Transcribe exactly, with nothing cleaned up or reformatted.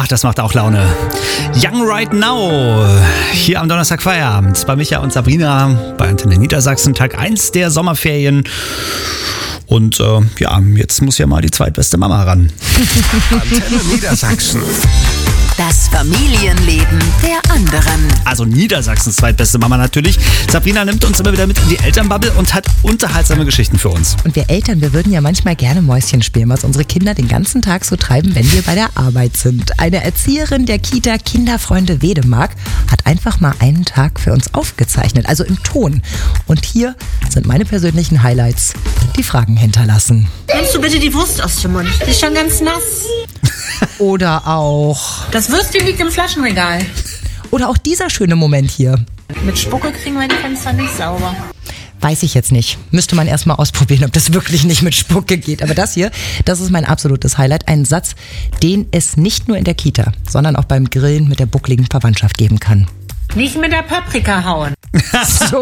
Ach, das macht auch Laune. Young Right Now, hier am Donnerstag Feierabend bei Micha und Sabrina bei Antenne Niedersachsen, Tag eins der Sommerferien. Und äh, ja, jetzt muss ja mal die zweitbeste Mama ran. Antenne Niedersachsen. Das Familienleben der anderen. Also Niedersachsens zweitbeste Mama natürlich. Sabrina nimmt uns immer wieder mit in die Elternbubble und hat unterhaltsame Geschichten für uns. Und wir Eltern, wir würden ja manchmal gerne Mäuschen spielen, was unsere Kinder den ganzen Tag so treiben, wenn wir bei der Arbeit sind. Eine Erzieherin der Kita Kinderfreunde Wedemark hat einfach mal einen Tag für uns aufgezeichnet, also im Ton. Und hier sind meine persönlichen Highlights, die Fragen hinterlassen. Nimmst du bitte die Wurst aus dem Mund? Die ist schon ganz nass. Oder auch... Das Würstchen liegt im Flaschenregal. Oder auch dieser schöne Moment hier. Mit Spucke kriegen wir die Fenster nicht sauber. Weiß ich jetzt nicht. Müsste man erstmal ausprobieren, ob das wirklich nicht mit Spucke geht. Aber das hier, das ist mein absolutes Highlight. Ein Satz, den es nicht nur in der Kita, sondern auch beim Grillen mit der buckligen Verwandtschaft geben kann. Nicht mit der Paprika hauen. So